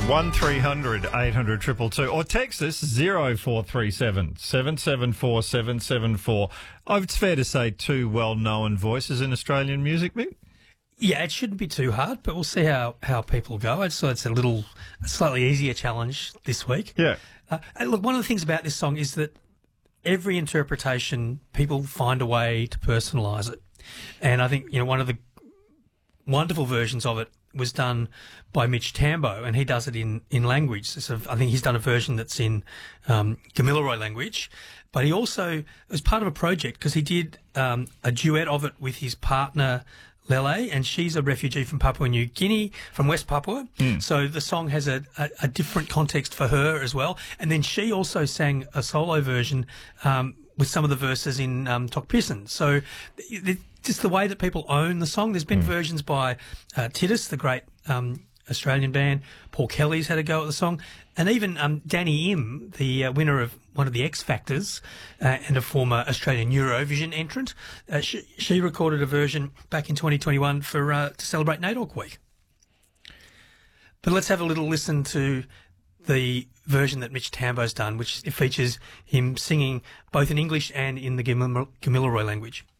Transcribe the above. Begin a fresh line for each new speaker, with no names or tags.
1300 800 222 or text us 0437 774 774. Oh, it's fair to say two well-known voices in Australian music, Mick?
Yeah, it shouldn't be too hard, but we'll see how people go. So it's a slightly easier challenge this week.
Yeah.
And look, one of the things about this song is that every interpretation, people find a way to personalise it. And I think, one of the wonderful versions of it was done by Mitch Tambo, and he does it in language. So I think he's done a version that's in Gamilaroi language, but he also, it was part of a project because he did a duet of it with his partner Lele, and she's a refugee from Papua New Guinea, from West Papua. So the song has a different context for her as well. And then she also sang a solo version with some of the verses in Tok Pisin. So just the way that people own the song. There's been versions by Titus, the great Australian band. Paul Kelly's had a go at the song. And even Danny Im, the winner of one of the X Factors and a former Australian Eurovision entrant, she recorded a version back in 2021 to celebrate NAIDOC Week. But let's have a little listen to the version that Mitch Tambo's done, which features him singing both in English and in the Gamilaroi language.